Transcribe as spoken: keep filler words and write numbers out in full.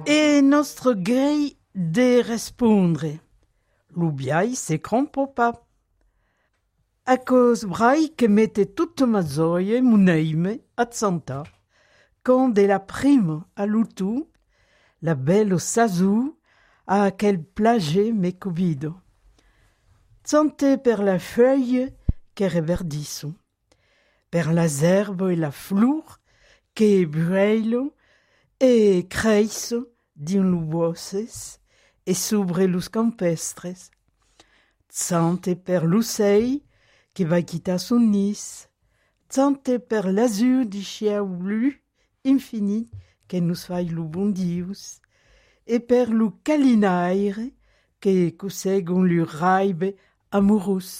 E nostre grei de respondre. L'ubiai se crompo pa. A cos brai che mette tutto ma zoie muneime a Santa. Quand de la prime a l'utu, la belle sazou a quel plage me covido. Sante per la feuille che reverdissent, per las herbes e la flor che brueilo e creissent din lu bosses e sobre lus campestres. Sante per l'ocell che va quitter son nis, sante per l'azur di ciel blu infini che nous fai lu bon Dius, e per lu calinaire che cossegon lu raibe amorus.